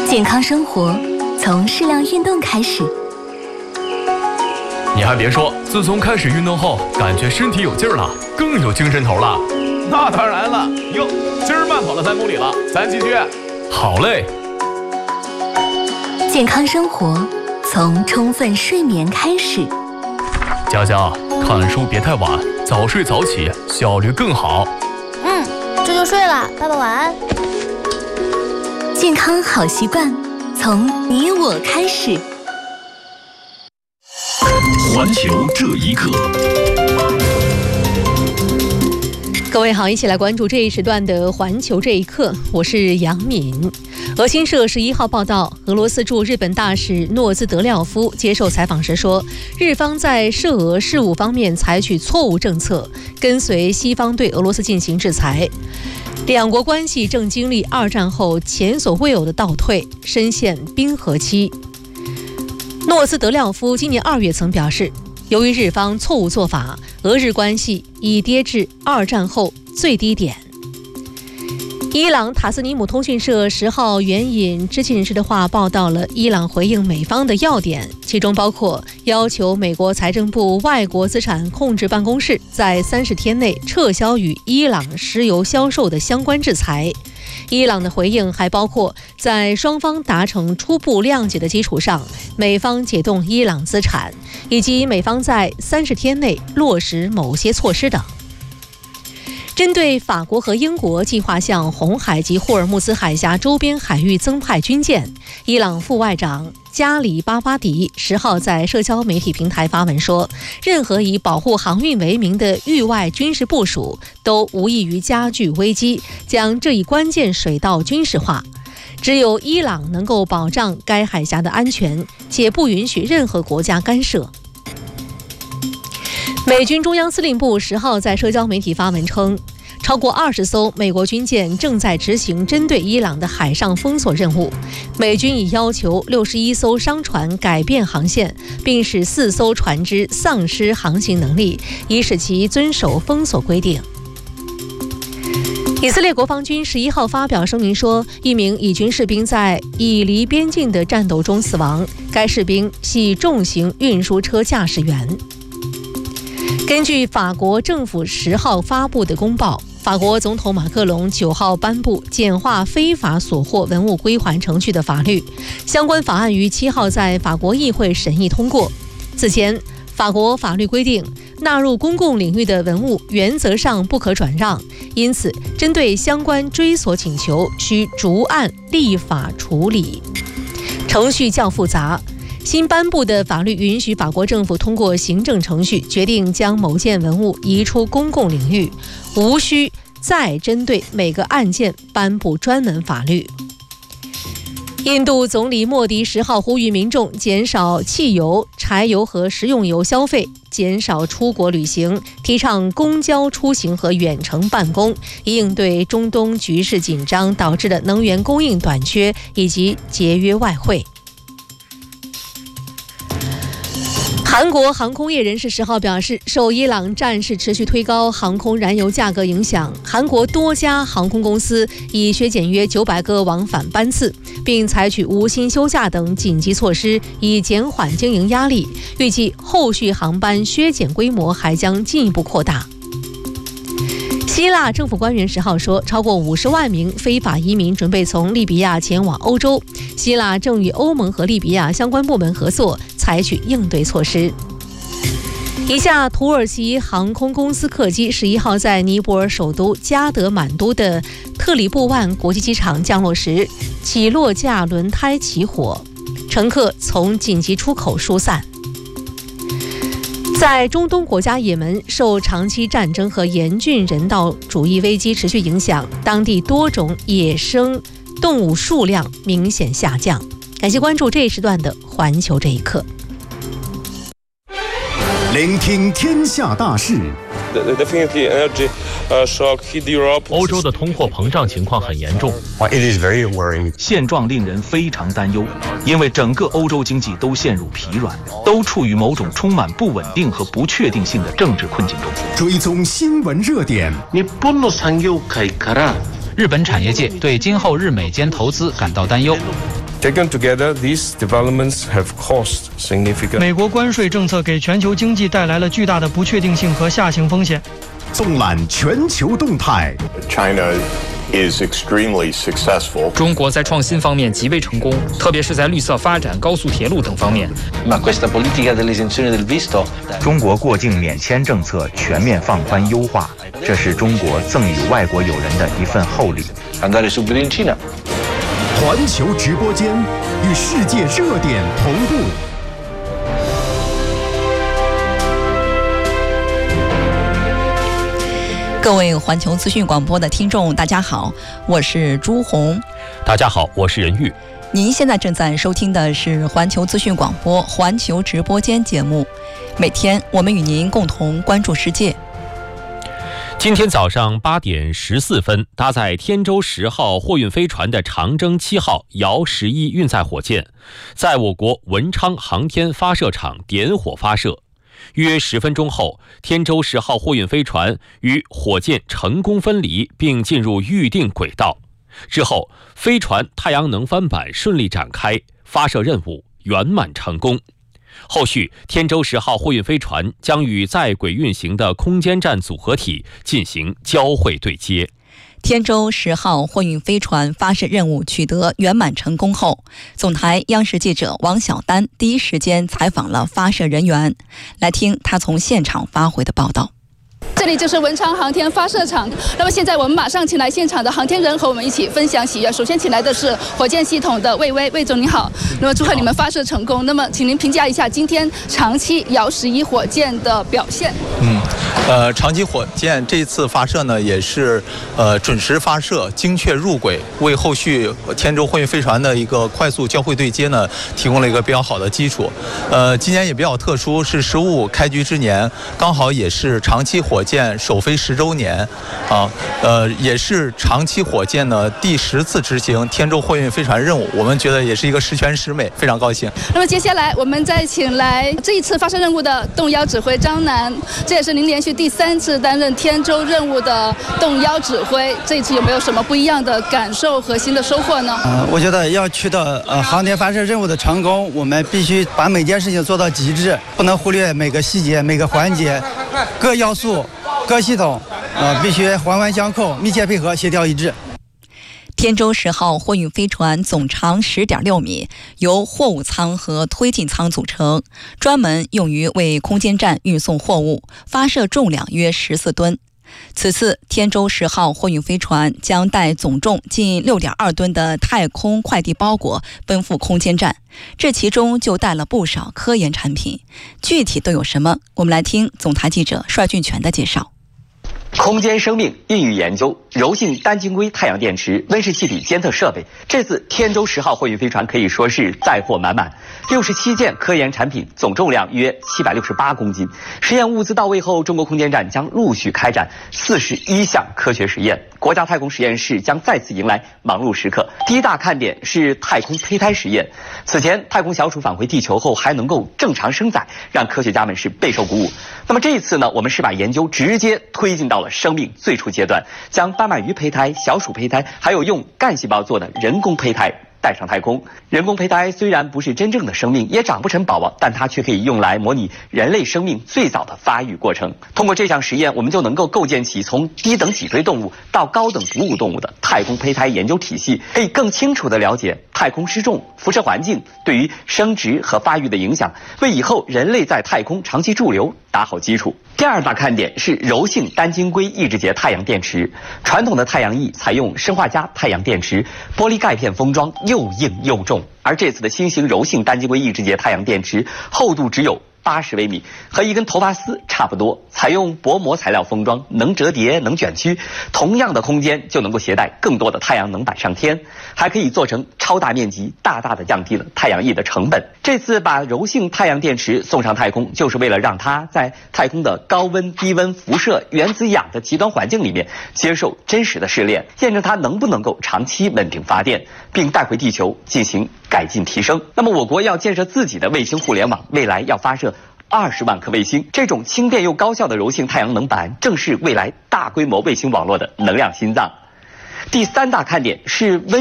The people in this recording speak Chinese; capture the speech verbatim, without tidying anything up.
健康生活从适量运动开始。 你还别说，自从开始运动后，感觉身体有劲儿了，更有精神头了。 那当然了，哟，今儿慢跑了三公里了，咱继续。 好嘞。 健康生活从充分睡眠开始。 佳佳，看书别太晚，早睡早起，效率更好。 嗯，这就睡了，爸爸晚安。 健康好习惯从你我开始。 环球这一刻， 各位好，一起来关注这一时段的环球这一刻，我是杨敏。俄新社十一号报道，俄罗斯驻日本大使诺兹德廖夫接受采访时说，日方在涉俄事务方面采取错误政策，跟随西方对俄罗斯进行制裁。两国关系正经历二战后前所未有的倒退，深陷冰河期。诺兹德廖夫今年二月曾表示，由于日方错误做法，俄日关系已跌至二战后最低点。伊朗塔斯尼姆通讯社十号援引知情人士的话报道了伊朗回应美方的要点，其中包括要求美国财政部外国资产控制办公室在三十天内撤销与伊朗石油销售的相关制裁。伊朗的回应还包括在双方达成初步谅解的基础上，美方解冻伊朗资产，以及美方在三十天内落实某些措施等。针对法国和英国计划向红海及霍尔木兹海峡周边海域增派军舰，伊朗副外长加里巴巴迪十号在社交媒体平台发文说，任何以保护航运为名的域外军事部署都无异于加剧危机，将这一关键水道军事化。只有伊朗能够保障该海峡的安全，且不允许任何国家干涉。美军中央司令部十号在社交媒体发文称，超过二十艘美国军舰正在执行针对伊朗的海上封锁任务。美军已要求六十一艘商船改变航线，并使四艘船只丧失航行能力，以使其遵守封锁规定。以色列国防军十一号发表声明说，一名以军士兵在以黎边境的战斗中死亡，该士兵系重型运输车驾驶员。根据法国政府十号发布的公报，法国总统马克龙九号颁布简化非法所获文物归还程序的法律，相关法案于七号在法国议会审议通过。此前，法国法律规定，纳入公共领域的文物原则上不可转让，因此针对相关追索请求需逐案立法处理，程序较复杂。新颁布的法律允许法国政府通过行政程序决定将某件文物移出公共领域，无需再针对每个案件颁布专门法律。印度总理莫迪十号呼吁民众减少汽油、柴油和食用油消费，减少出国旅行，提倡公交出行和远程办公，以应对中东局势紧张导致的能源供应短缺以及节约外汇。韩国航空业人士十号表示，受伊朗战事持续推高航空燃油价格影响，韩国多家航空公司已削减约九百个往返班次，并采取无薪休假等紧急措施，以减缓经营压力。预计后续航班削减规模还将进一步扩大。希腊政府官员十号说，超过五十万名非法移民准备从利比亚前往欧洲，希腊正与欧盟和利比亚相关部门合作，采取应对措施。一架土耳其航空公司客机十一号在尼泊尔首都加德满都的特里布万国际机场降落时，起落架轮胎起火，乘客从紧急出口疏散。在中东国家也门，受长期战争和严峻人道主义危机持续影响，当地多种野生动物数量明显下降。感谢关注这一时段的环球这一刻。 聆听天下大事。 欧洲的通货膨胀情况很严重， 现状令人非常担忧，因为整个欧洲经济都陷入疲软，都处于某种充满不稳定和不确定性的政治困境中。 追踪新闻热点， 日本产业界对今后日美间投资感到担忧。 Taken together, these developments have caused significant. 美国关税政策给全球经济带来了巨大的不确定性和下行风险。 纵览全球动态 ，China is extremely successful. 中国在创新方面极为成功，特别是在绿色发展、高速铁路等方面。 Ma questa politica dell'esenzione del visto. 中国过境免签政策全面放宽优化，这是中国赠予外国友人的一份厚礼。 Andare subito in Cina. 环球直播间与世界热点同步。 各位环球资讯广播的听众，大家好，我是朱红。 大家好，我是任玉。 您现在正在收听的是环球资讯广播环球直播间节目，每天我们与您共同关注世界。 今天早上八点十四分，搭载天舟十号货运飞船的长征七号遥十一运载火箭，在我国文昌航天发射场点火发射。约十分钟后，天舟十号货运飞船与火箭成功分离，并进入预定轨道。之后，飞船太阳能帆板顺利展开，发射任务圆满成功。后续，天舟十号货运飞船将与在轨运行的空间站组合体进行交会对接。 天舟十号货运飞船发射任务取得圆满成功后，总台央视记者王晓丹第一时间采访了发射人员，来听他从现场发回的报道。 这里就是文昌航天发射场。那么现在我们马上请来现场的航天人和我们一起分享喜悦。首先请来的是火箭系统的魏巍，魏总你好。那么祝贺你们发射成功。那么请您评价一下今天长期遥十一火箭的表现。 嗯，呃，长期火箭这次发射呢，也是呃准时发射、精确入轨，为后续天舟货运飞船的一个快速交会对接呢，提供了一个比较好的基础。呃，今年也比较特殊，是十五开局之年，刚好也是长期火箭首飞十周年，啊，呃，也是长期火箭呢第十次执行天舟货运飞船任务，我们觉得也是一个十全十美，非常高兴。 那么接下来我们再请来这一次发射任务的动幺指挥张楠，这也是您连续第三次担任天舟任务的动幺指挥，这一次有没有什么不一样的感受和新的收获呢？ 呃，我觉得要取得呃航天发射任务的成功，我们必须把每件事情做到极致，不能忽略每个细节、每个环节、各要素。各系统，呃，必须环环相扣，密切配合，协调一致。 天舟十号货运飞船总长十点六米，由货物舱和推进舱组成，专门用于为空间站运送货物，发射重量约十四吨。此次天舟十号货运飞船将带总重近六点二吨的太空快递包裹奔赴空间站，这其中就带了不少科研产品。具体都有什么？我们来听总台记者帅俊全的介绍。 空间生命孕育研究、柔性单晶硅太阳电池、温室气体监测设备，这次天舟十号货运飞船可以说是载货满满，六十七件科研产品，总重量约七百六十八公斤。实验物资到位后，中国空间站将陆续开展四十一项科学实验，国家太空实验室将再次迎来忙碌时刻。第一大看点是太空胚胎实验。此前，太空小鼠返回地球后还能够正常生崽，让科学家们是备受鼓舞。那么这一次呢，我们是把研究直接推进到了生命最初阶段，将斑马鱼胚胎、小鼠胚胎，还有用干细胞做的人工胚胎带上太空。人工胚胎虽然不是真正的生命，也长不成宝宝，但它却可以用来模拟人类生命最早的发育过程。通过这项实验，我们就能够构建起从低等脊椎动物到高等哺乳动物的太空胚胎研究体系，可以更清楚地了解太空失重、辐射环境对于生殖和发育的影响，为以后人类在太空长期驻留打好基础。第二大看点是柔性单晶硅抑制节太阳电池。传统的太阳翼采用砷化镓太阳电池，玻璃钙片封装，又硬又重，而这次的新型柔性单晶硅抑制节太阳电池厚度只有八十微米，和一根头发丝差不多，采用薄膜材料封装，能折叠能卷曲，同样的空间就能够携带更多的太阳能板上天，还可以做成超大面积，大大的降低了太阳翼的成本。这次把柔性太阳电池送上太空，就是为了让它在太空的高温、低温、辐射、原子氧的极端环境里面接受真实的试炼，验证它能不能够长期稳定发电，并带回地球进行改进提升。那么我国要建设自己的卫星互联网，未来要发射二十万颗卫星，这种轻便又高效的柔性太阳能板正是未来大规模卫星网络的能量心脏。第三大看点是温